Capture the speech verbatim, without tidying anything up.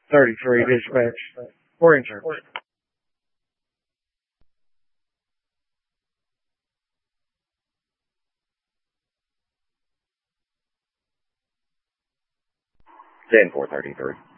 thirty-three dispatch. We're in service. ten four thirty-three.